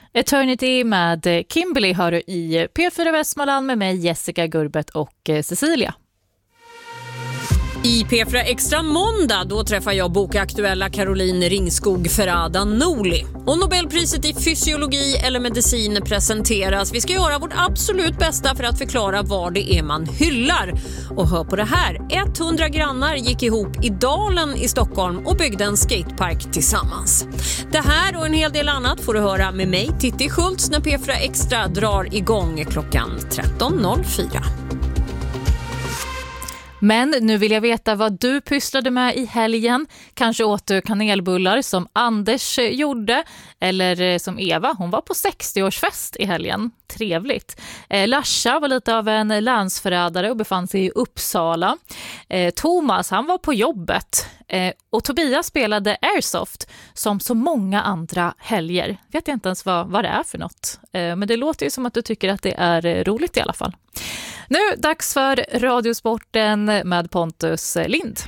Eternity med Kimberly hör du i P4 Västmanland med mig Jessica Gurbet och Cecilia. I P4 Extra måndag då träffar jag bokaktuella Caroline Ringskog Ferrada Noli. Och Nobelpriset i fysiologi eller medicin presenteras. Vi ska göra vårt absolut bästa för att förklara vad det är man hyllar. Och hör på det här, 100 grannar gick ihop i Dalen i Stockholm och byggde en skatepark tillsammans. Det här och en hel del annat får du höra med mig, Titti Schultz, när P4 Extra drar igång klockan 13.04. Men nu vill jag veta vad du pysslade med i helgen. Kanske åt du kanelbullar som Anders gjorde. Eller som Eva, hon var på 60-årsfest i helgen. Trevligt. Larsa var lite av en länsförrädare och befann sig i Uppsala. Thomas, han var på jobbet. Och Tobias spelade Airsoft som så många andra helger. Vet jag inte ens vad det är för något. Men det låter ju som att du tycker att det är roligt i alla fall. Nu dags för Radiosporten med Pontus Lind.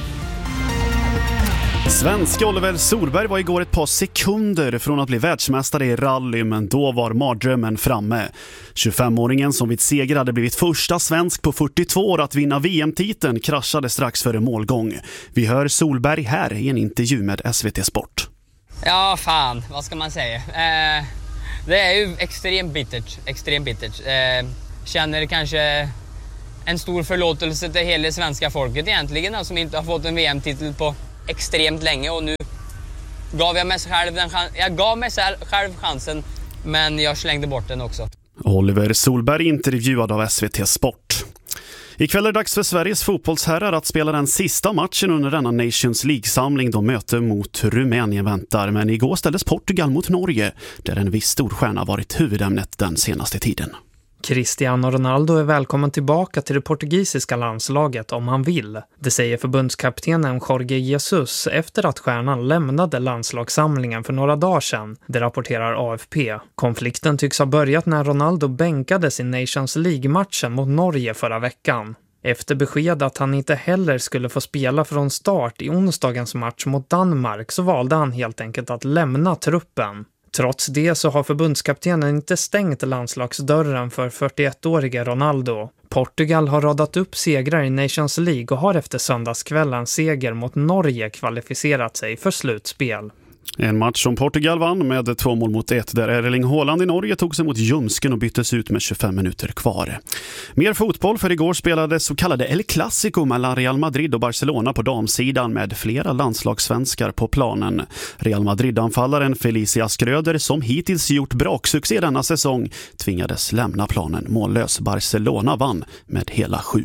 Svenska Oliver Solberg var igår ett par sekunder från att bli världsmästare i rally, men då var mardrömmen framme. 25-åringen som vid seger hade blivit första svensk på 42 år att vinna VM-titeln kraschade strax före målgång. Vi hör Solberg här i en intervju med SVT Sport. Ja, fan, vad ska man säga? Det är ju extremt bittert. Känner kanske en stor förlåtelse till hela svenska folket egentligen, som inte har fått en VM-titel på extremt länge, och nu gav jag mig själv chansen, men jag slängde bort den också. Oliver Solberg intervjuad av SVT Sport. Ikväll är det dags för Sveriges fotbollsherrar att spela den sista matchen under denna Nations League-samling då möte mot Rumänien väntar. Men igår ställdes Portugal mot Norge, där en viss storstjärna varit huvudämnet den senaste tiden. Cristiano Ronaldo är välkommen tillbaka till det portugisiska landslaget om han vill. Det säger förbundskaptenen Jorge Jesus efter att stjärnan lämnade landslagssamlingen för några dagar sedan. Det rapporterar AFP. Konflikten tycks ha börjat när Ronaldo bänkades i Nations League-matchen mot Norge förra veckan. Efter besked att han inte heller skulle få spela från start i onsdagens match mot Danmark så valde han helt enkelt att lämna truppen. Trots det så har förbundskaptenen inte stängt landslagsdörren för 41-åriga Ronaldo. Portugal har radat upp segrar i Nations League och har efter söndagskvällens seger mot Norge kvalificerat sig för slutspel. En match som Portugal vann med 2-1 där Erling Haaland i Norge tog sig mot Ljumsken och byttes ut med 25 minuter kvar. Mer fotboll, för igår spelades så kallade El Clasico mellan Real Madrid och Barcelona på damsidan med flera landslagssvenskar på planen. Real Madrid-anfallaren Felicia Skröder, som hittills gjort braksuccé denna säsong, tvingades lämna planen mållös. Barcelona vann med hela 7-0.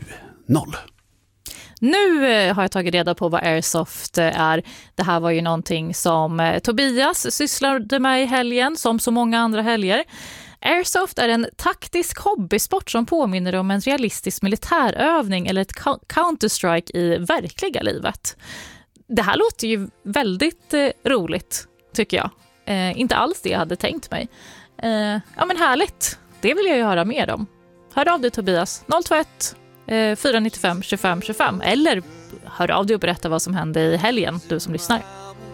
Nu har jag tagit reda på vad Airsoft är. Det här var ju någonting som Tobias sysslade med i helgen, som så många andra helger. Airsoft är en taktisk hobbysport som påminner om en realistisk militärövning eller ett Counter-Strike i verkliga livet. Det här låter ju väldigt roligt, tycker jag. Inte alls det jag hade tänkt mig. Ja, men härligt. Det vill jag ju höra mer om. Hör av dig, Tobias. 021 495 25 25, eller hör av dig och berätta vad som hände i helgen, du som lyssnar.